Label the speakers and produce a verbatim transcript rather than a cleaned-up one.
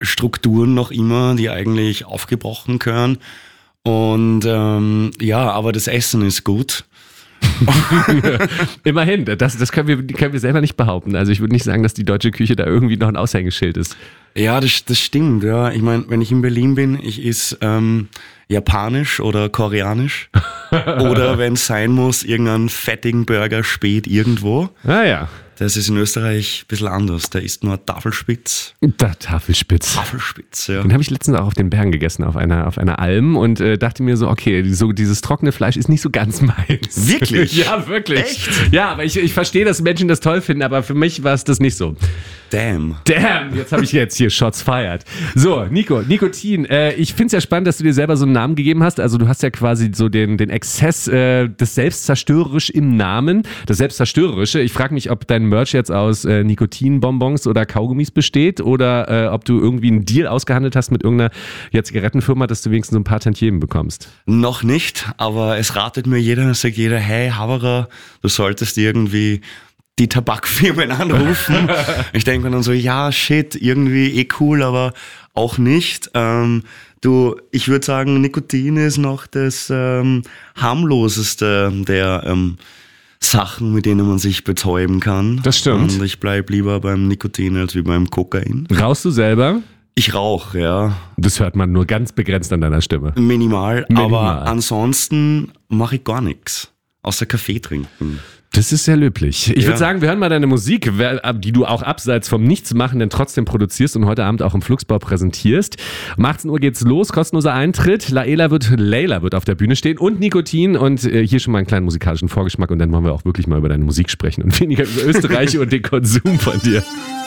Speaker 1: Strukturen noch immer, die eigentlich aufgebrochen gehören. Und ähm, ja, aber das Essen ist gut.
Speaker 2: Immerhin, das, das können, wir, können wir selber nicht behaupten. Also ich würde nicht sagen, dass die deutsche Küche da irgendwie noch ein Aushängeschild ist.
Speaker 1: Ja, das, das stimmt. Ja, ich meine, wenn ich in Berlin bin, ich esse ähm, japanisch oder koreanisch oder wenn es sein muss, irgendeinen fettigen Burger spät irgendwo.
Speaker 2: Ah ja.
Speaker 1: Das ist in Österreich ein bisschen anders. Da ist nur Tafelspitz.
Speaker 2: Da, Tafelspitz.
Speaker 1: Tafelspitz, ja.
Speaker 2: Den habe ich letztens auch auf den Bergen gegessen, auf einer, auf einer Alm und äh, dachte mir so, okay, so dieses trockene Fleisch ist nicht so ganz meins.
Speaker 1: Wirklich?
Speaker 2: Ja, wirklich.
Speaker 1: Echt?
Speaker 2: Ja, aber ich, ich verstehe, dass Menschen das toll finden, aber für mich war es das nicht so.
Speaker 1: Damn.
Speaker 2: Damn, jetzt habe ich jetzt hier Shots fired. So, Nico, Nikotin. Äh, ich finde es ja spannend, dass du dir selber so einen Namen gegeben hast. Also du hast ja quasi so den, den Exzess äh, des Selbstzerstörerisch im Namen. Das Selbstzerstörerische. Ich frage mich, ob dein Merch jetzt aus äh, Nikotinbonbons oder Kaugummis besteht oder äh, ob du irgendwie einen Deal ausgehandelt hast mit irgendeiner ja, Zigarettenfirma, dass du wenigstens so ein paar Tantiemen bekommst.
Speaker 1: Noch nicht, aber es ratet mir jeder, es sagt jeder, hey Haberer, du solltest irgendwie die Tabakfirmen anrufen. Ich denke mir dann so, ja, shit, irgendwie eh cool, aber auch nicht. Ähm, du, ich würde sagen, Nikotin ist noch das ähm, harmloseste der ähm, Sachen, mit denen man sich betäuben kann.
Speaker 2: Das stimmt.
Speaker 1: Und ich bleib lieber beim Nikotin als wie beim Kokain.
Speaker 2: Rauchst du selber?
Speaker 1: Ich rauche, ja.
Speaker 2: Das hört man nur ganz begrenzt an deiner Stimme.
Speaker 1: Minimal,
Speaker 2: Minimal.
Speaker 1: aber ansonsten mache ich gar nichts. Außer Kaffee trinken.
Speaker 2: Das ist sehr löblich. Ich
Speaker 1: Ja.
Speaker 2: würde sagen, wir hören mal deine Musik, die du auch abseits vom Nichtsmachen denn trotzdem produzierst und heute Abend auch im Flugsbau präsentierst. Um achtzehn Uhr geht's los, kostenloser Eintritt. Laela wird, Layla wird auf der Bühne stehen und Nikotin und äh, hier schon mal einen kleinen musikalischen Vorgeschmack und dann wollen wir auch wirklich mal über deine Musik sprechen und weniger über Österreich und den Konsum von dir.